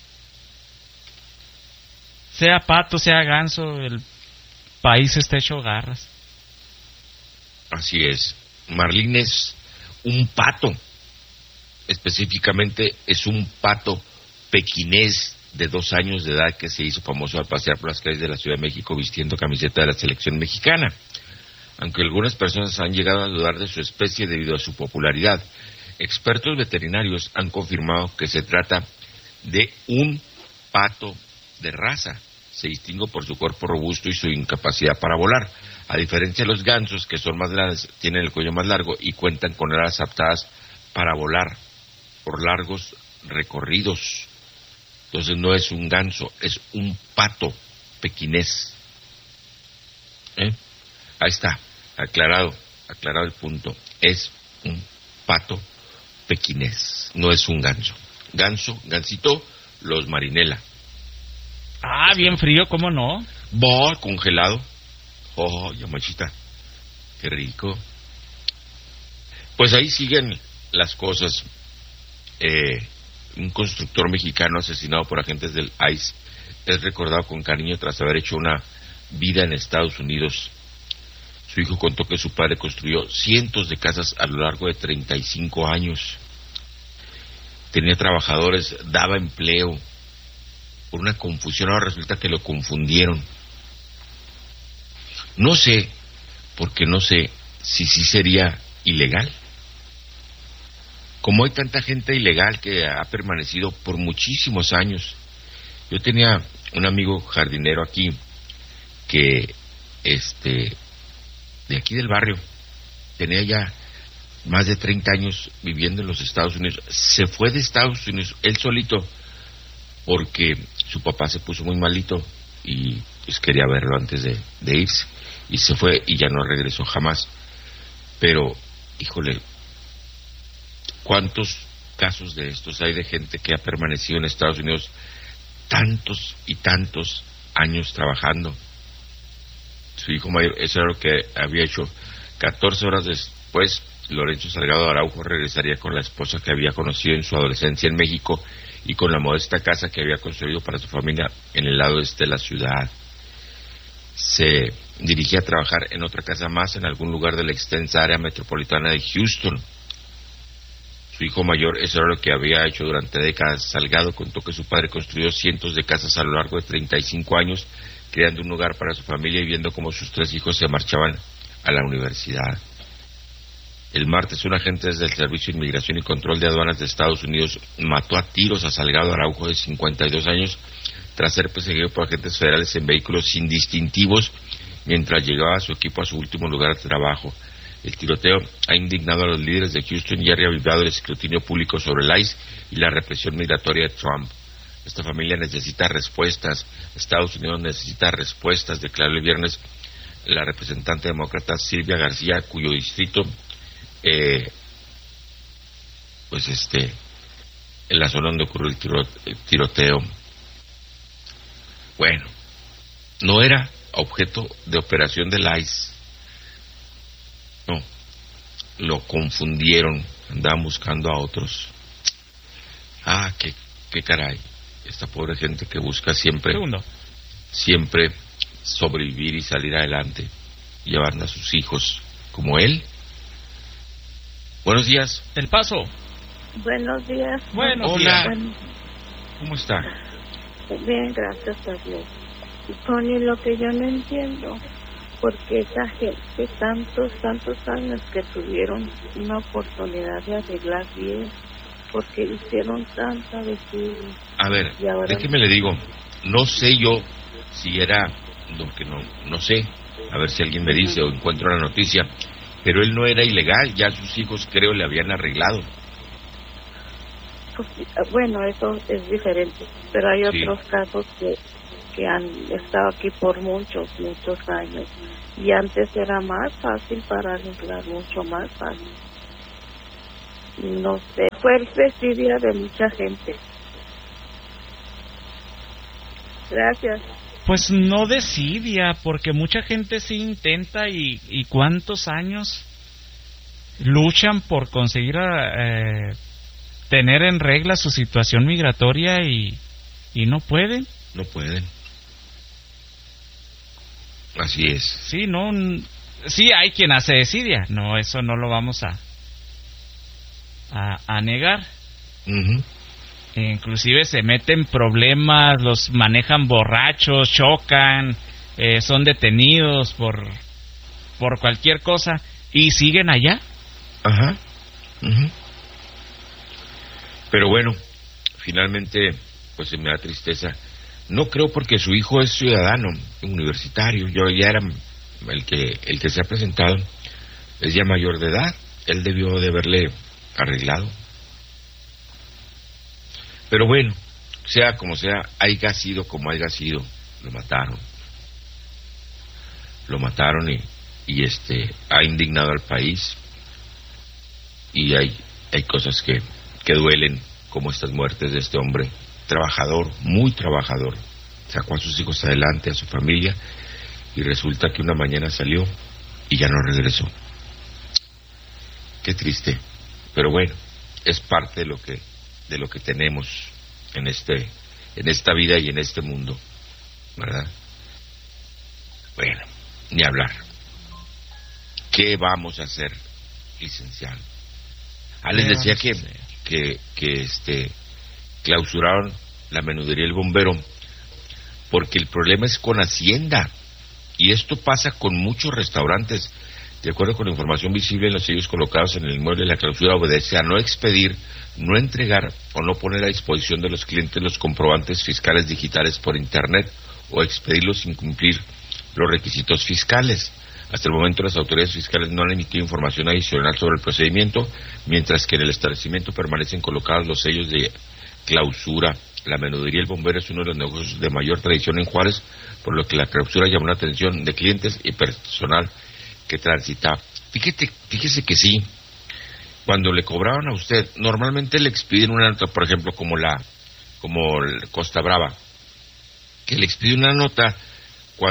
Sea pato, sea ganso, el país está hecho garras. Así es. Marlín es un pato. Específicamente es un pato pequinés de 2 años de edad que se hizo famoso al pasear por las calles de la Ciudad de México vistiendo camiseta de la selección mexicana. Aunque algunas personas han llegado a dudar de su especie debido a su popularidad, expertos veterinarios han confirmado que se trata de un pato de raza. Se distingue por su cuerpo robusto y su incapacidad para volar. A diferencia de los gansos, que son más grandes, tienen el cuello más largo y cuentan con alas adaptadas para volar por largos recorridos. Entonces no es un ganso, es un pato pequinés. Ahí está, aclarado el punto. Es un pato pequinés, no es un ganso. Gansito, los marinela. Ah, bien frío, ¿cómo no? Congelado. Oh, ya machita, qué rico. Pues ahí siguen las cosas. Un constructor mexicano asesinado por agentes del ICE es recordado con cariño tras haber hecho una vida en Estados Unidos. Su hijo contó que su padre construyó cientos de casas a lo largo de 35 años. Tenía trabajadores, daba empleo. Por una confusión ahora resulta que lo confundieron. No sé, porque no sé si sí sería ilegal. Como hay tanta gente ilegal que ha permanecido por muchísimos años. Yo tenía un amigo jardinero aquí que de aquí del barrio, tenía ya más de 30 años viviendo en los Estados Unidos. Se fue de Estados Unidos él solito porque su papá se puso muy malito y pues quería verlo antes de irse, y se fue y ya no regresó jamás. Pero híjole, ¿cuántos casos de estos hay de gente que ha permanecido en Estados Unidos tantos y tantos años trabajando? Su hijo mayor, eso era lo que había hecho. 14 horas después Lorenzo Salgado Araujo regresaría con la esposa que había conocido en su adolescencia en México y con la modesta casa que había construido para su familia en el lado este de la ciudad. Se dirigía a trabajar en otra casa más en algún lugar de la extensa área metropolitana de Houston. Su hijo mayor, eso era lo que había hecho durante décadas. Salgado contó que su padre construyó cientos de casas a lo largo de 35 años, creando un hogar para su familia y viendo cómo sus 3 hijos se marchaban a la universidad. El martes, un agente del Servicio de Inmigración y Control de Aduanas de Estados Unidos mató a tiros a Salgado Araujo, de 52 años, tras ser perseguido por agentes federales en vehículos sin distintivos mientras llegaba su equipo a su último lugar de trabajo. El tiroteo ha indignado a los líderes de Houston y ha reavivado el escrutinio público sobre el ICE y la represión migratoria de Trump. Esta familia necesita respuestas. Estados Unidos necesita respuestas, declaró el viernes la representante demócrata Silvia García, cuyo distrito en la zona donde ocurrió el tiroteo. Bueno, no era objeto de operación del ICE. No, lo confundieron, andaban buscando a otros. Qué caray. Esta pobre gente que busca siempre sobrevivir y salir adelante, llevando a sus hijos, como él. Buenos días. El Paso. Buenos días. Hola. ¿Cómo está? Bien, gracias a Dios. Tony, lo que yo no entiendo, porque esa gente, tantos años que tuvieron una oportunidad de arreglar bien, porque hicieron tanta desidia. A ver, déjeme le digo, no sé yo si era, no sé, a ver si alguien me dice o encuentro la noticia, pero él no era ilegal, ya sus hijos creo le habían arreglado. Pues, bueno, eso es diferente, pero hay otros casos que han estado aquí por muchos años, y antes era más fácil para arreglar, mucho más fácil. No sé, fue desidia de mucha gente. Gracias. Pues no desidia, porque mucha gente sí intenta y cuántos años luchan por conseguir tener en regla su situación migratoria y no pueden. No pueden. Así es. Sí, sí hay quien hace desidia, no, eso no lo vamos a negar. Uh-huh. Inclusive se meten problemas, los manejan borrachos, chocan, son detenidos por cualquier cosa y siguen allá. Ajá. Uh-huh. Pero bueno, finalmente pues me da tristeza. No creo, porque su hijo es ciudadano universitario. Yo ya era el que se ha presentado, es ya mayor de edad. Él debió de haberle arreglado. Pero bueno, sea como sea, haya sido como haya sido, lo mataron. Lo mataron y ha indignado al país. Y hay cosas que duelen, como estas muertes de este hombre trabajador, muy trabajador. Sacó a sus hijos adelante, a su familia, y resulta que una mañana salió y ya no regresó. Qué triste, pero bueno, es parte de lo que tenemos en esta vida y en este mundo, ¿verdad? Bueno, ni hablar. ¿Qué vamos a hacer, licenciado? Les decía que clausuraron la menudería El Bombero porque el problema es con Hacienda, y esto pasa con muchos restaurantes. De acuerdo con la información visible en los sellos colocados en el inmueble, la clausura obedece a no expedir, no entregar o no poner a disposición de los clientes los comprobantes fiscales digitales por internet, o expedirlos sin cumplir los requisitos fiscales. Hasta el momento las autoridades fiscales no han emitido información adicional sobre el procedimiento, mientras que en el establecimiento permanecen colocados los sellos de clausura. La menudería El Bombero es uno de los negocios de mayor tradición en Juárez, por lo que la clausura llamó la atención de clientes y personal que transitaba. Fíjese que sí, cuando le cobraban a usted, normalmente le expiden una nota, por ejemplo, como Costa Brava, que le expide una nota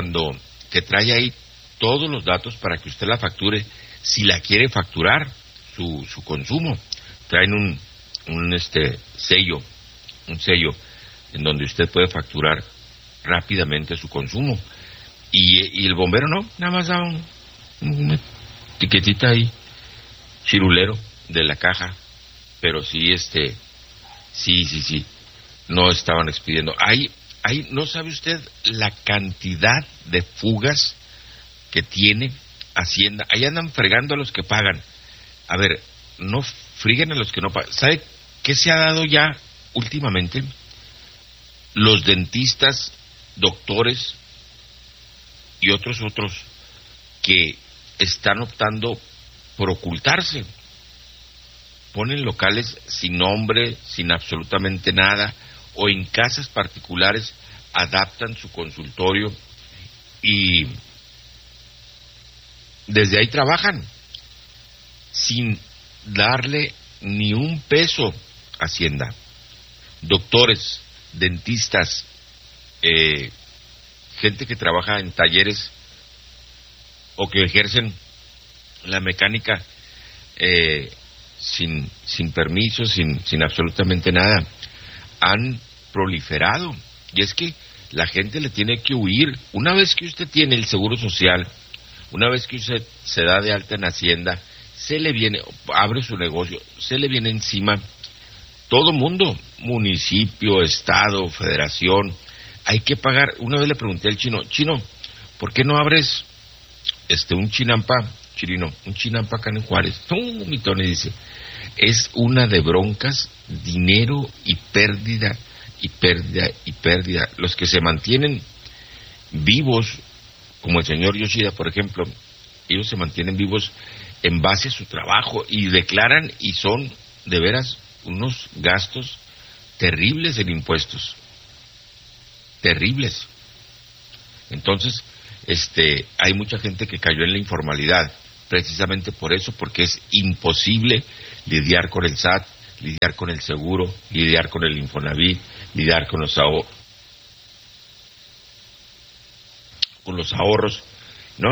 que trae ahí todos los datos para que usted la facture, si la quiere facturar, su consumo. Traen un sello en donde usted puede facturar rápidamente su consumo. Y el bombero no, nada más da una etiquetita ahí, chirulero de la caja, pero sí, sí, no estaban expidiendo. ¿No sabe usted la cantidad de fugas que tiene Hacienda? Ahí andan fregando a los que pagan. A ver, no friguen a los que no pagan. ¿Sabe qué se ha dado ya últimamente? Los dentistas, doctores y otros que están optando por ocultarse. Ponen locales sin nombre, sin absolutamente nada, o en casas particulares adaptan su consultorio y desde ahí trabajan sin darle ni un peso a Hacienda. Doctores, dentistas, gente que trabaja en talleres o que ejercen la mecánica sin permiso, sin absolutamente nada, han proliferado. Y es que la gente le tiene que huir. Una vez que usted tiene el seguro social, una vez que usted se da de alta en Hacienda, se le viene, abre su negocio, se le viene encima todo mundo, municipio, estado, federación. Hay que pagar. Una vez le pregunté al chino, ¿por qué no abres un chinampa, Chirino, un chinampa acá en Juárez? Mi Tony dice, es una de broncas, dinero y pérdida, y pérdida, y pérdida. Los que se mantienen vivos, como el señor Yoshida, por ejemplo, ellos se mantienen vivos en base a su trabajo y declaran, y son de veras unos gastos terribles en impuestos. Terribles. Entonces, hay mucha gente que cayó en la informalidad, precisamente por eso, porque es imposible lidiar con el SAT, lidiar con el seguro, lidiar con el Infonavit, lidiar con los ahorros. No.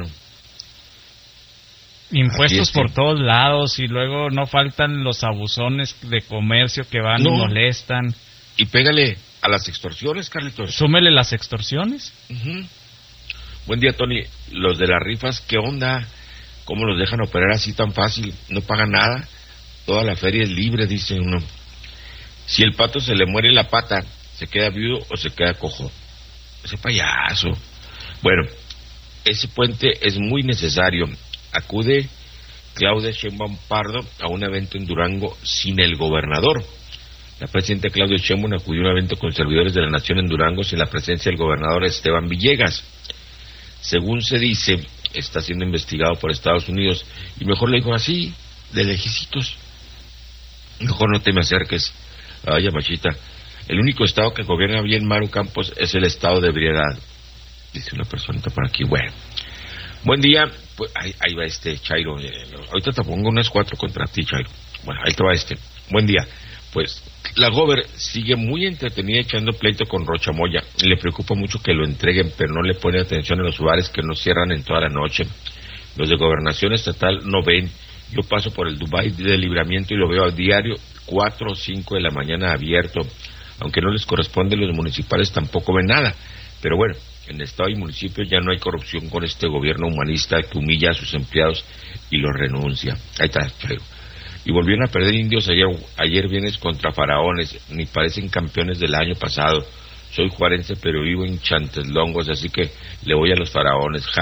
Impuestos por todos lados, y luego no faltan los abusones de comercio que van y molestan. Y pégale a las extorsiones, Carlitos. Súmele las extorsiones. Uh-huh. Buen día, Tony. Los de las rifas, ¿qué onda? ¿Cómo los dejan operar así tan fácil? No pagan nada. Toda la feria es libre, dice uno. Si el pato se le muere la pata, ¿se queda viudo o se queda cojo? Ese payaso. Bueno, ese puente es muy necesario. Acude Claudia Sheinbaum Pardo a un evento en Durango sin el gobernador. La presidenta Claudia Sheinbaum acudió a un evento con servidores de la nación en Durango sin la presencia del gobernador Esteban Villegas. Según se dice, está siendo investigado por Estados Unidos, y mejor le dijo así, de lejecitos, mejor no te me acerques. Vaya machita, el único estado que gobierna bien Maru Campos es el estado de ebriedad, dice una personita por aquí. Bueno, buen día. Pues ahí va Chairo, ahorita te pongo unas 4 contra ti, Chairo. Bueno, ahí te va Buen día. Pues la Gober sigue muy entretenida echando pleito con Rocha Moya. Le preocupa mucho que lo entreguen, pero no le pone atención a los bares que nos cierran en toda la noche. Los de Gobernación Estatal no ven. Yo paso por el Dubái de Libramiento y lo veo a diario, 4 o 5 de la mañana abierto. Aunque no les corresponde, los municipales tampoco ven nada. Pero bueno, en estado y municipio ya no hay corrupción con este gobierno humanista que humilla a sus empleados y los renuncia. Ahí está, Chairo. Y volvieron a perder indios ayer viernes contra faraones, ni parecen campeones del año pasado. Soy juarense pero vivo en Chanteslongos, así que le voy a los faraones. Ja.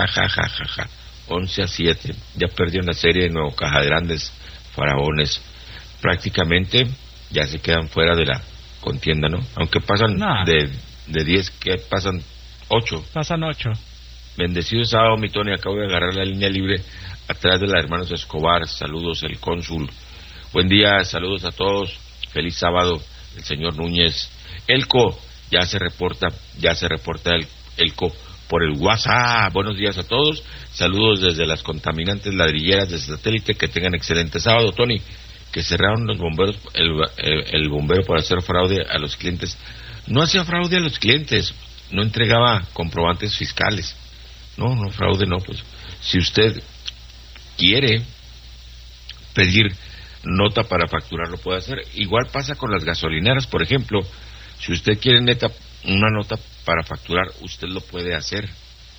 11-7, ya perdieron la serie de Nuevo Caja Grandes, faraones. Prácticamente ya se quedan fuera de la contienda, ¿no? Aunque pasan de 10, que pasan 8. Pasan 8. Bendecido sábado, mi Tony, acabo de agarrar la línea libre atrás de la hermanos Escobar. Saludos, el cónsul. Buen día, saludos a todos. Feliz sábado, el señor Núñez. Elco, ya se reporta Elco por el WhatsApp. Buenos días a todos. Saludos desde las contaminantes ladrilleras de satélite. Que tengan excelente sábado, Tony. Que cerraron los bomberos, el bombero por hacer fraude a los clientes. No hacía fraude a los clientes, no entregaba comprobantes fiscales. No, fraude no, pues. Si usted quiere pedir nota para facturar, lo puede hacer. Igual pasa con las gasolineras, por ejemplo. Si usted quiere una nota para facturar, usted lo puede hacer.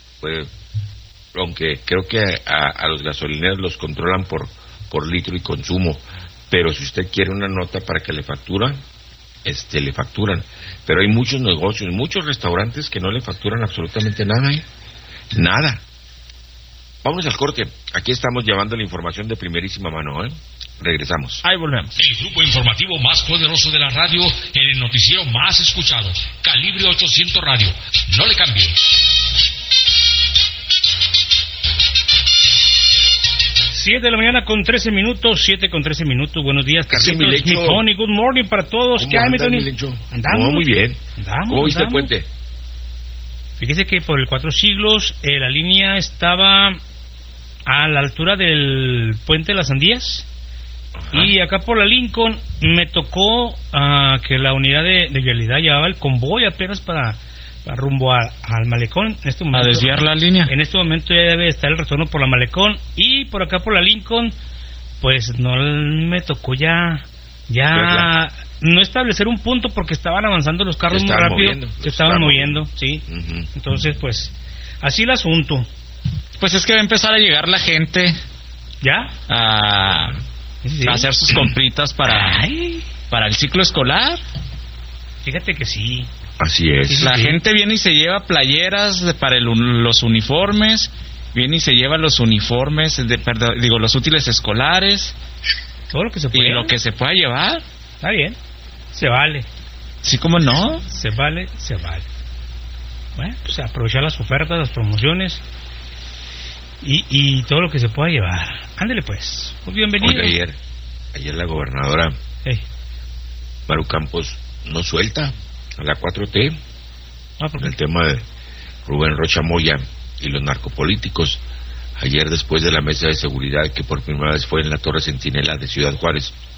Aunque creo que a los gasolineros los controlan por litro y consumo. Pero si usted quiere una nota para que le facturan, le facturan. Pero hay muchos negocios, muchos restaurantes que no le facturan absolutamente nada, Nada. Vamos al corte. Aquí estamos llevando la información de primerísima mano, Regresamos. Ahí volvemos. El grupo informativo más poderoso de la radio, en el noticiero más escuchado, Calibre 800 Radio. No le cambie. 7 de la mañana con 13 minutos, 7 con 13 minutos. Buenos días, Carlitos. Mi Tony, good morning para todos. ¿Qué hay, mi Tony? Andamos. Muy bien. ¿Cómo viste el puente? Fíjese que por el 4 siglos la línea estaba a la altura del puente de las Sandías. Ajá. Y acá por la Lincoln me tocó que la unidad de vialidad llevaba el convoy apenas para rumbo al Malecón. En este momento, a desviar la línea. En este momento ya debe estar el retorno por la Malecón. Y por acá por la Lincoln, pues no me tocó ya no establecer un punto porque estaban avanzando los carros muy rápido. Se estaban moviendo, sí. Uh-huh. Entonces, pues, así el asunto. Pues es que va a empezar a llegar la gente ya a hacer sus compritas para el ciclo escolar. Fíjate que sí. Así es. La gente viene y se lleva playeras para los uniformes, viene y se lleva los uniformes, los útiles escolares, todo lo que se pueda. Y lo que se pueda llevar. Está bien, se vale. Sí, ¿cómo no? Se vale. Bueno, pues aprovechar las ofertas, las promociones y todo lo que se pueda llevar. Ándele pues. Pues bienvenido. Oye, ayer la gobernadora Maru Campos no suelta a la 4T por el tema de Rubén Rocha Moya y los narcopolíticos. Ayer, después de la mesa de seguridad que por primera vez fue en la Torre Centinela de Ciudad Juárez,